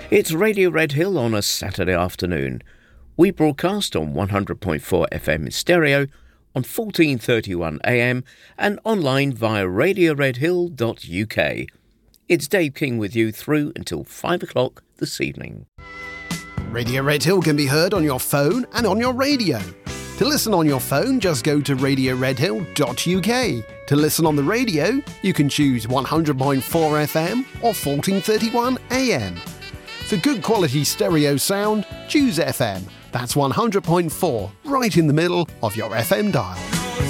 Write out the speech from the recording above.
It's Radio Red Hill on a Saturday afternoon. We broadcast on 100.4 FM in stereo, on 1431 AM and online via radioredhill.uk. It's Dave King with you through until 5 o'clock this evening. Radio Red Hill can be heard on your phone and on your radio. To listen on your phone, just go to radioredhill.uk. To listen on the radio, you can choose 100.4 FM or 1431 AM. For good quality stereo sound, choose FM. That's 100.4, right in the middle of your FM dial.